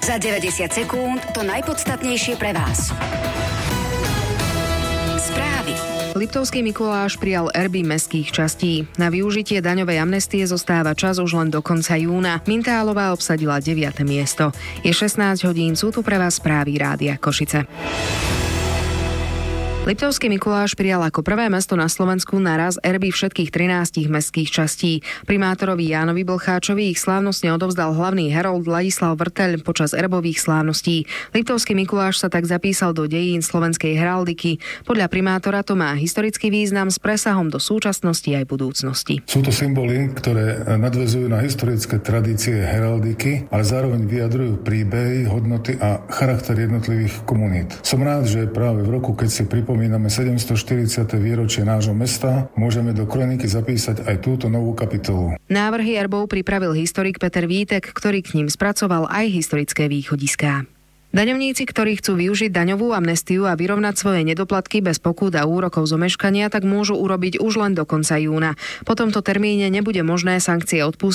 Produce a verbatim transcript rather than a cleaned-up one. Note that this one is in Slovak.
Za deväťdesiat sekúnd to najpodstatnejšie pre vás. Správy. Liptovský Mikuláš prijal erby mestských častí. Na využitie daňovej amnestie zostáva čas už len do konca júna. Mintálová obsadila deviate miesto. Je šestnásť hodín, sú tu pre vás správy Rádia Košice. Liptovský Mikuláš prijal ako prvé mesto na Slovensku naraz erby všetkých trinástich mestských častí. Primátorovi Jánovi Blcháčovi ich slávnostne odovzdal hlavný herold Ladislav Vrteľ počas erbových slávností. Liptovský Mikuláš sa tak zapísal do dejín slovenskej heraldiky. Podľa primátora to má historický význam s presahom do súčasnosti aj budúcnosti. Sú to symboly, ktoré nadväzujú na historické tradície heraldiky, ale zároveň vyjadrujú príbehy, hodnoty a charakter jednotlivých komunít. Som rád, že práve v roku, keď si pripomíname Pripomíname sedemstoštyridsiate výročie nášho mesta, môžeme do kroniky zapísať aj túto novú kapitolu. Návrhy erbov pripravil historik Peter Vítek, ktorý k ním spracoval aj historické východiská. Daňovníci, ktorí chcú využiť daňovú amnestiu a vyrovnať svoje nedoplatky bez pokút a úrokov z omeškania, tak môžu urobiť už len do konca júna. Po tomto termíne nebude možné sankcie odpustiť